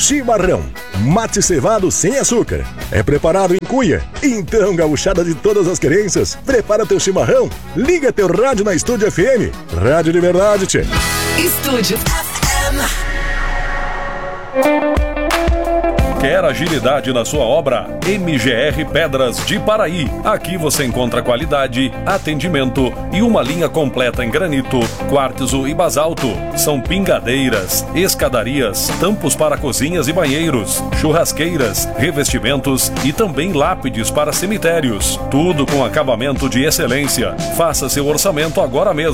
Chimarrão, mate cevado sem açúcar. É preparado em cuia. Então, gauchada de todas as querências, prepara teu chimarrão, liga teu rádio na Estúdio FM. Rádio de verdade, tchê. Estúdio FM. Quer agilidade na sua obra? MGR Pedras de Paraí. Aqui você encontra qualidade, atendimento e uma linha completa em granito, quartzo e basalto. São pingadeiras, escadarias, tampos para cozinhas e banheiros, churrasqueiras, revestimentos e também lápides para cemitérios. Tudo com acabamento de excelência. Faça seu orçamento agora mesmo.